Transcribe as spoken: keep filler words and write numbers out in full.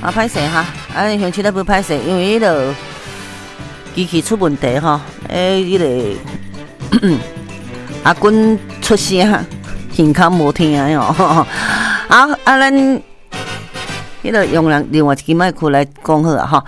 啊，歹势哈，啊，乡亲咧不歹势，因为迄个机器出问题哈，诶，迄个阿君出声，耳孔无听哦。好，啊，咱迄个用人另外一支麦克来讲好啊哈。